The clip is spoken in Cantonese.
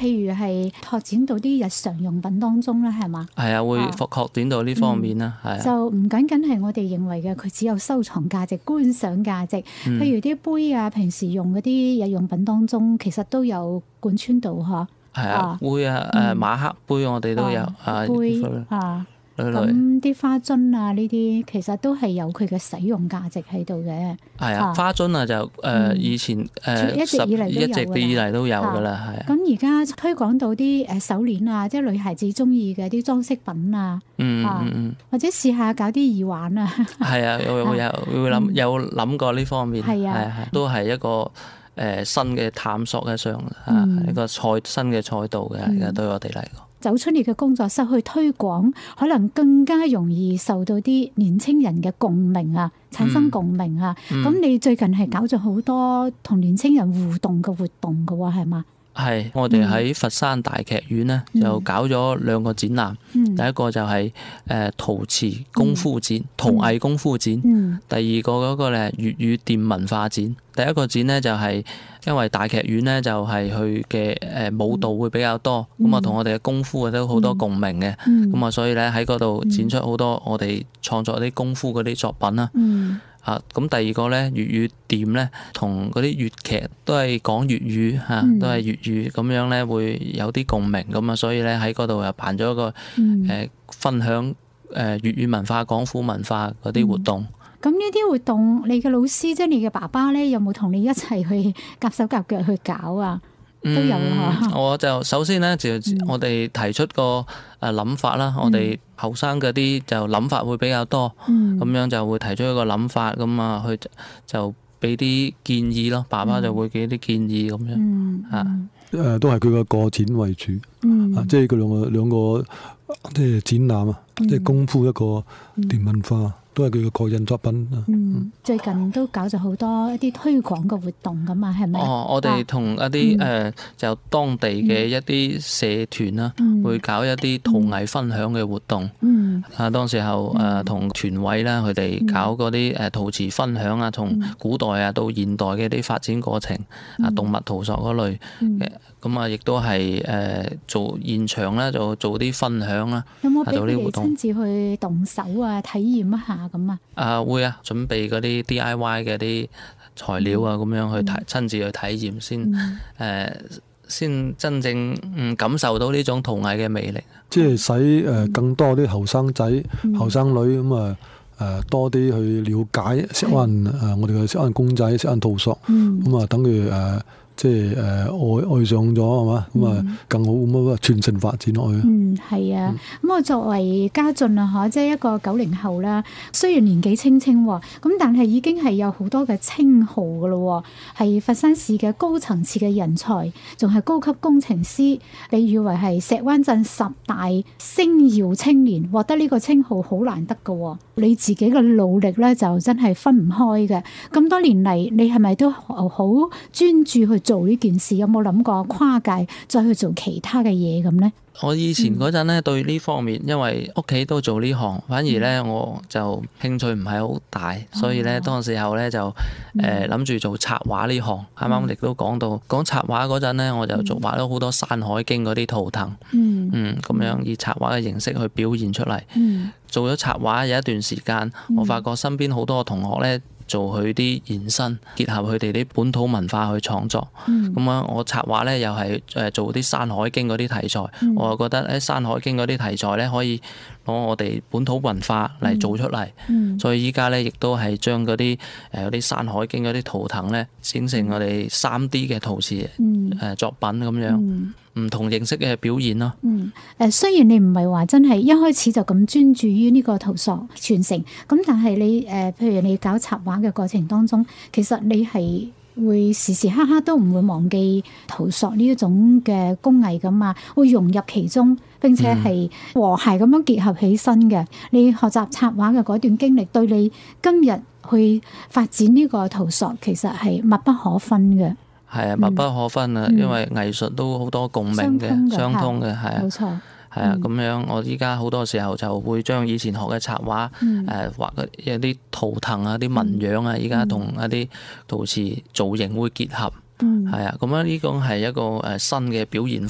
譬如係拓展到啲日常用品當中啦，係嘛？ 係啊，會擴展到呢方面啦，係啊。 就唔僅僅係我哋認為嘅佢只有收藏價值、觀賞價值。譬如啲杯啊，平時用嗰啲日用品當中，其實都有貫穿到嗬。 係啊，杯啊，馬克杯我哋都有杯啊。咁啲花樽啊，呢啲其實都係有佢嘅使用價值喺度嘅。 係啊，花樽啊就以前一直以嚟都有㗎啦，係啊。 咁而家推廣到啲手鏈啊，即係女孩子中意嘅啲裝飾品啊，或者試下搞啲耳環啊。係啊， 有諗過呢方面，係都係一個新嘅探索嘅上一個新嘅賽道嘅，而家對我哋嚟講。 走出你嘅工作室去推廣，可能更加容易受到啲年青人嘅共鳴啊，產生共鳴啊。咁你最近係搞咗好多同年青人互動嘅活動㗎喎，係嘛？係， 我哋喺佛山大劇院呢，就搞咗2個展覽。第一個就係陶瓷功夫展、陶藝功夫展。第二個嗰個咧粵語店文化展。第一個展呢，就係因為大劇院呢，就係佢嘅舞蹈會比較多，咁啊同我哋嘅功夫都好多共鳴嘅，咁啊所以咧喺嗰度展出好多我哋創作啲功夫嗰啲作品啦。咁第二個咧粵語店咧，同嗰啲粵劇都係講粵語嚇，都係粵語咁樣咧，會有啲共鳴咁啊，所以咧喺嗰度又辦咗一個分享粵語文化、廣府文化嗰啲活動。 咁呢啲活動，你嘅老師即係你嘅爸爸咧，有冇同你一齊去夾手夾腳去搞啊？都有我就首先咧就我哋提出個諗法啦，我哋後生嗰啲就諗法會比較多，咁樣就會提出一個諗法，咁啊佢就俾啲建議咯，爸爸就會俾啲建議咁樣都係佢個展為主，即係佢兩個即係展覽啊，即係功夫一個電文化。都係佢嘅個人作品。 最近都搞咗好多一啲推廣嘅活動㗎嘛，係咪？ 我哋同一啲就當地嘅一啲社團啦，會搞一啲陶藝分享嘅活動。當時候同團委啦，佢哋搞嗰啲陶瓷分享啊，從古代啊到現代嘅啲發展過程啊，動物陶塑嗰類嘅，咁啊亦都係做現場啦，就做啲分享啦。 有冇俾你親自去動手啊，體驗一下？ 會啊，準備嗰啲 DIY 嘅啲材料啊，咁樣去親自去體驗先真正感受到呢種陶藝嘅魅力。 即係使更多啲後生仔、後生女咁多啲去了解識運我哋嘅識運公仔、識運陶塑，咁啊等佢即係愛上咗係嘛，咁啊更好咁傳承發展落去。 係啊，咁我作為家俊啊，即係一個90後啦，雖然年紀輕輕喎，咁但係已經係有好多嘅稱號噶咯，係佛山市嘅高層次嘅人才，仲係高級工程師，被譽為係石灣鎮10大星耀青年，獲得呢個稱號好難得噶。你自己嘅努力咧就真係分唔開嘅。咁多年嚟，你係咪都好專注去做呢件事？有冇諗過跨界再去做其他嘅嘢咁呢？ 我以前嗰陣咧對呢方面，因為屋企都做呢行，反而咧我就興趣唔係好大，所以咧當時候咧就諗住做插畫呢行。啱啱亦都講到講插畫嗰陣咧，我就畫咗好多《山海經》嗰啲圖騰，咁樣以插畫嘅形式去表現出嚟。做咗插畫有一段時間，我發覺身邊好多同學咧做佢啲延伸，結合佢哋啲本土文化去創作。咁啊，我插畫咧又係做啲《山海經》嗰啲題材，我又覺得《山海經》嗰啲題材咧可以攞我哋本土文化嚟做出嚟。所以依家咧亦都係將嗰啲啲《山海經》嗰啲圖騰咧整成我哋3D 嘅陶瓷作品咁樣。唔同形式嘅表現咯。 雖然你唔係話真係一開始就咁專注於呢個陶塑傳承，咁但係你譬如你搞插畫嘅過程當中，其實你係會時時刻刻都唔會忘記陶塑呢一種嘅工藝噶嘛，會融入其中，並且係和諧咁樣結合起身嘅。你學習插畫嘅嗰段經歷，對你今日去發展呢個陶塑，其實係密不可分嘅。 係啊，密不可分啊，因為藝術都好多共鳴嘅，相通嘅，係啊，冇錯，係啊，咁樣我依家好多時候就會將以前學嘅插畫，畫一啲圖騰啊、啲紋樣啊，依家同一啲陶瓷造型會結合，係啊，咁樣呢個係一個新嘅表現